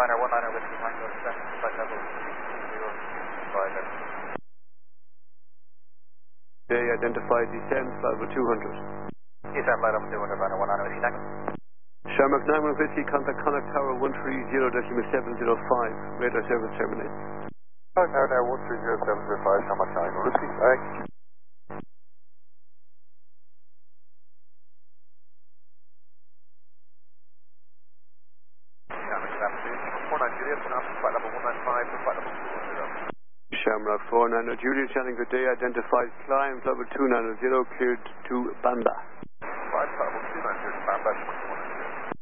Liner 19 Whiskey Tango, flight level 050. They identified descent, flight level 200. Descent, flight level 200, Liner 19 Whiskey Tango. Shamrock 91 Whiskey, contact Connacht Tower 130.705, radar service terminated. Connacht Tower 130.705, Shamrock 91 Whiskey, bye. Shamrock 49 Juliet, Channing, good day, identified climb, level 290, cleared to Banda.